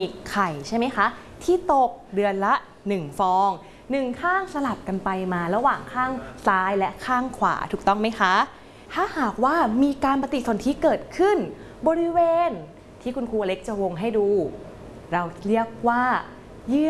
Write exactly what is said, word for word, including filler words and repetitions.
มีไข่ใช่ไหมคะที่ตกเดือนละหนึ่งฟองหนึ่งข้างสลับกันไปมาระหว่างข้างซ้ายและข้างขวาถูกต้องไหมคะถ้าหากว่ามีการปฏิสนธิเกิดขึ้นบริเวณที่คุณครูเล็กจะวงให้ดูเราเรียกว่า